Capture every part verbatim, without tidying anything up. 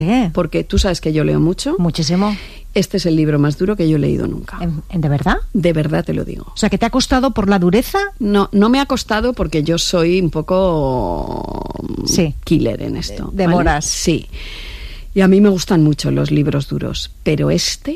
¿Qué? Porque tú sabes que yo leo mucho. Muchísimo. Este es el libro más duro que yo he leído nunca. ¿De verdad? De verdad te lo digo. O sea, ¿que te ha costado por la dureza? No, no me ha costado porque yo soy un poco sí. killer en esto. Devoras. ¿Vale? Sí. Y a mí me gustan mucho los libros duros, pero este...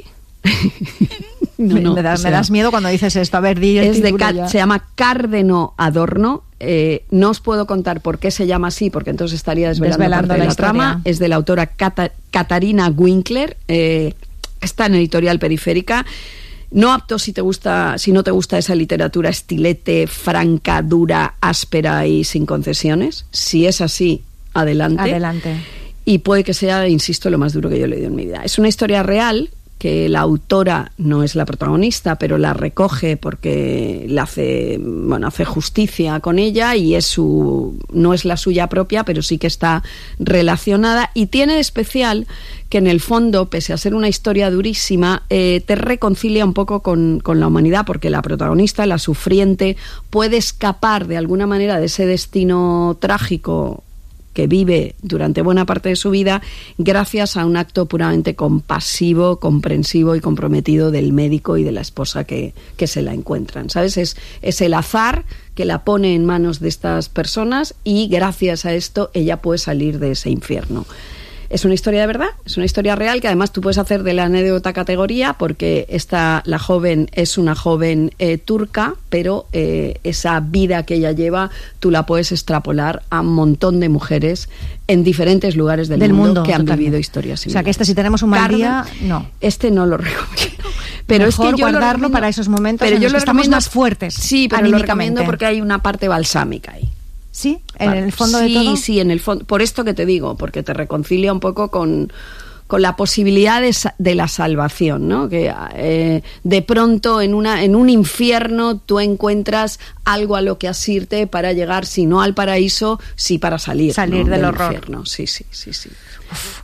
no, no, me, das, o sea, me das miedo cuando dices esto. A ver, di el es de ya. Se llama Cárdeno Adorno. Eh, no os puedo contar por qué se llama así, porque entonces estaría desvelando, desvelando parte la, de la historia. trama. Es de la autora Cata, Katarina Winkler. Eh, está en Editorial Periférica. No apto si te gusta, si no te gusta esa literatura estilete, franca, dura, áspera y sin concesiones. Si es así, adelante. Adelante. Y puede que sea, insisto, lo más duro que yo he leído en mi vida. Es una historia real que la autora no es la protagonista, pero la recoge porque la hace, bueno, hace justicia con ella y es su, no es la suya propia, pero sí que está relacionada y tiene de especial que en el fondo, pese a ser una historia durísima, eh, te reconcilia un poco con, con la humanidad, porque la protagonista, la sufriente, puede escapar de alguna manera de ese destino trágico que vive durante buena parte de su vida gracias a un acto puramente compasivo, comprensivo y comprometido del médico y de la esposa que, que se la encuentran, ¿sabes? Es, es el azar que la pone en manos de estas personas y gracias a esto ella puede salir de ese infierno. Es una historia de verdad, es una historia real que además tú puedes hacer de la anécdota categoría porque esta, la joven es una joven eh, turca, pero eh, esa vida que ella lleva tú la puedes extrapolar a un montón de mujeres en diferentes lugares del, del mundo, mundo que han totalmente. vivido historias similares. O sea que este si tenemos un mal Carmen, día, no. Este no lo recomiendo. Pero Mejor es que yo guardarlo para esos momentos pero en yo los lo que estamos recomiendo, más fuertes. Sí, pero lo recomiendo porque hay una parte balsámica ahí. ¿Sí? ¿En Vale. el fondo sí, de todo? Sí, sí, en el fondo. Por esto que te digo, porque te reconcilia un poco con, con la posibilidad de, de la salvación, ¿no? Que eh, de pronto en, una, en un infierno tú encuentras algo a lo que asirte para llegar, si no al paraíso, sí para salir. Salir ¿no? del, del horror. Infierno. Sí, sí, sí, sí. Uf.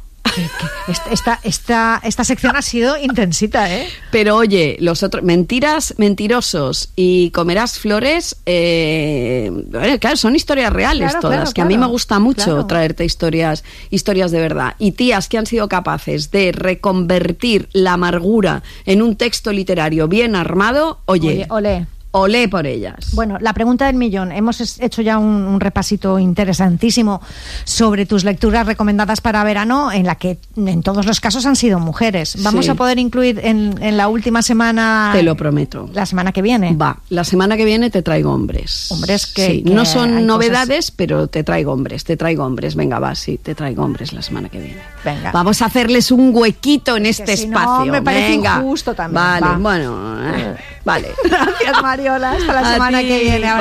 Esta, esta, esta sección ha sido intensita, ¿eh? Pero oye, los otros, mentiras, mentirosos y comerás flores, eh, claro, son historias reales claro, todas, claro, que claro, a mí me gusta mucho claro. traerte historias, historias de verdad. Y tías que han sido capaces de reconvertir la amargura en un texto literario bien armado, oye, oye olé. Olé por ellas. Bueno, la pregunta del millón. Hemos hecho ya un, un repasito interesantísimo sobre tus lecturas recomendadas para verano, en la que en todos los casos han sido mujeres. ¿Vamos sí. a poder incluir en, en la última semana? Te lo prometo. La semana que viene. Va, la semana que viene te traigo hombres. Hombres que... Sí, que no son novedades, cosas... pero te traigo hombres, te traigo hombres. Venga, va, sí, te traigo hombres la semana que viene. Venga. Vamos a hacerles un huequito en este si espacio. No, me parece Venga. injusto también. Vale, va. bueno, eh, vale. Gracias, Mariola. Hasta la A semana ti. que viene. Ahora